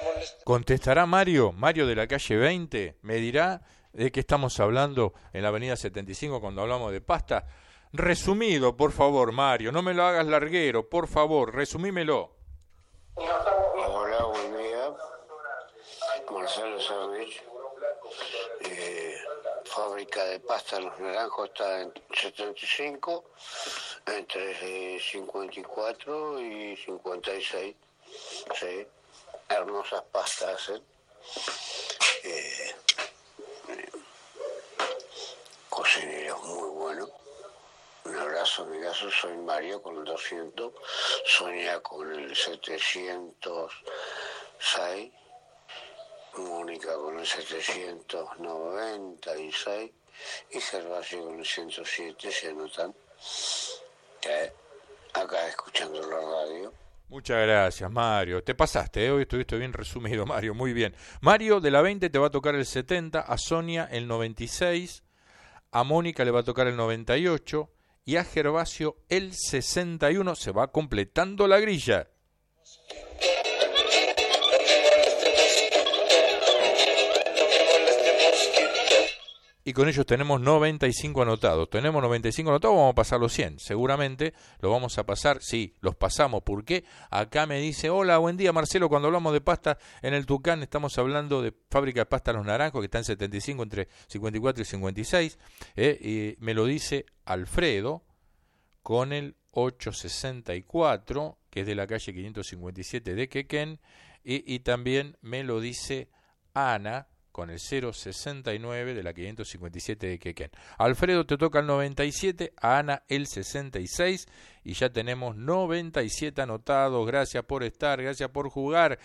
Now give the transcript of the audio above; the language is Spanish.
Contestará Mario de la calle 20, me dirá de qué estamos hablando en la avenida 75 cuando hablamos de pasta. Resumido, por favor, Mario, no me lo hagas larguero, por favor, resumímelo. Hola, buen día. Marcelo Savich. Fábrica de pasta Los Naranjos está en 75, entre 54 y 56. Sí, hermosas pastas hacen. Cocineros muy buenos. Un abrazo, amigazo, soy Mario con el 200, Sonia con el 706, Mónica con el 796 y Gervasio con el 107, se anotan. Acá escuchando la radio. Muchas gracias, Mario. Te pasaste, hoy estuviste bien resumido, Mario, muy bien. Mario de la 20 te va a tocar el 70, a Sonia el 96, a Mónica le va a tocar el 98 y a Gervasio el 61. Se va completando la grilla. Y con ellos tenemos 95 anotados. Tenemos 95 anotados, vamos a pasar los 100. Seguramente lo vamos a pasar, sí, los pasamos. ¿Por qué? Acá me dice, hola, buen día Marcelo, cuando hablamos de pasta en el Tucán, estamos hablando de fábrica de pasta Los Naranjos, que está en 75, entre 54 y 56. Y me lo dice Alfredo, con el 864, que es de la calle 557 de Quequén. Y también me lo dice Ana, con el 069 de la 557 de Quequén. Alfredo te toca el 97, a Ana el 66 y ya tenemos 97 anotados. Gracias por estar, gracias por jugar.